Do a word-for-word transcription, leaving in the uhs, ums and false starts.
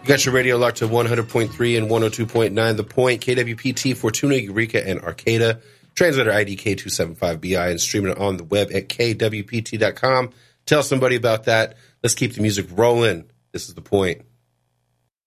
You got your radio locked to one hundred point three and one oh two point nine. The Point, K W P T, Fortuna, Eureka, and Arcata. Translator I D K two seven five B I and streaming it on the web at K W P T dot com. Tell somebody about that. Let's keep the music rolling. This is The Point.